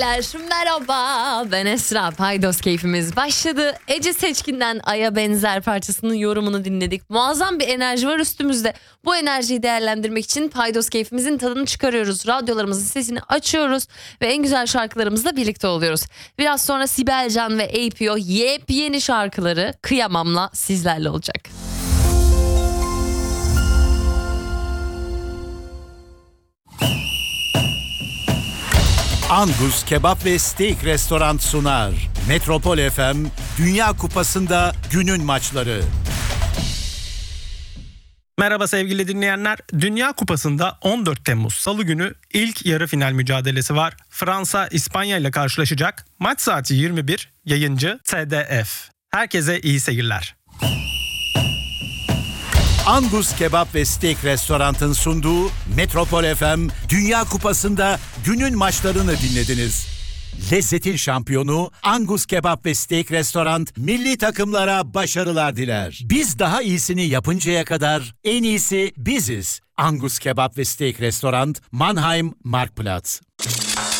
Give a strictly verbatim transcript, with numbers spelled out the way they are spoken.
Merhaba, ben Esra. Paydos keyfimiz başladı. Ece Seçkin'den Ay'a Benzer parçasının yorumunu dinledik. Muazzam bir enerji var üstümüzde. Bu enerjiyi değerlendirmek için Paydos keyfimizin tadını çıkarıyoruz. Radyolarımızın sesini açıyoruz ve en güzel şarkılarımızla birlikte oluyoruz. Biraz sonra Sibel Can ve A P O yepyeni şarkıları Kıyamam'la sizlerle olacak. Angus Kebap ve Steak Restoran sunar. Metropol F M, Dünya Kupası'nda günün maçları. Merhaba sevgili dinleyenler. Dünya Kupası'nda on dört Temmuz Salı günü ilk yarı final mücadelesi var. Fransa İspanya ile karşılaşacak. Maç saati yirmi bir, yayıncı T D F. Herkese iyi seyirler. Angus Kebap ve Steak Restoran'ın sunduğu Metropol F M, Dünya Kupası'nda günün maçlarını dinlediniz. Lezzetin şampiyonu Angus Kebap ve Steak Restoran milli takımlara başarılar diler. Biz daha iyisini yapıncaya kadar en iyisi biziz. Angus Kebap ve Steak Restoran, Mannheim, Marktplatz.